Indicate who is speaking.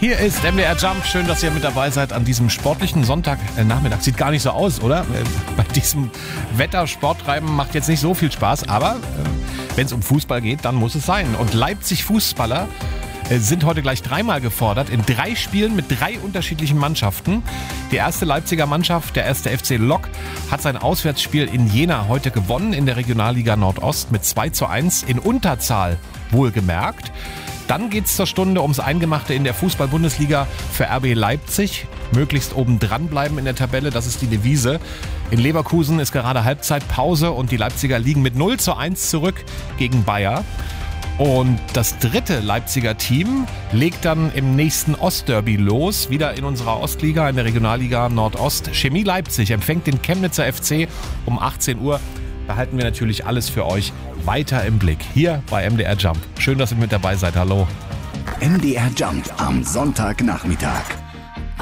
Speaker 1: Hier ist MDR Jump. Schön, dass ihr mit dabei seid an diesem sportlichen Sonntagnachmittag. Sieht gar nicht so aus, oder? Bei diesem Wetter Sporttreiben macht jetzt nicht so viel Spaß. Aber wenn es um Fußball geht, dann muss es sein. Und Leipzig-Fußballer sind heute gleich dreimal gefordert. In 3 Spielen mit 3 unterschiedlichen Mannschaften. Die erste Leipziger Mannschaft, der erste FC Lok, hat sein Auswärtsspiel in Jena heute gewonnen. In der Regionalliga Nordost mit 2:1 in Unterzahl, wohlgemerkt. Dann geht es zur Stunde ums Eingemachte in der Fußball-Bundesliga für RB Leipzig. Möglichst oben dran bleiben in der Tabelle, das ist die Devise. In Leverkusen ist gerade Halbzeitpause und die Leipziger liegen mit 0:1 zurück gegen Bayer. Und das dritte Leipziger Team legt dann im nächsten Ostderby los. Wieder in unserer Ostliga, in der Regionalliga Nordost. Chemie Leipzig empfängt den Chemnitzer FC um 18 Uhr. Da halten wir natürlich alles für euch weiter im Blick. Hier bei MDR Jump. Schön, dass ihr mit dabei seid. Hallo.
Speaker 2: MDR Jump am Sonntagnachmittag.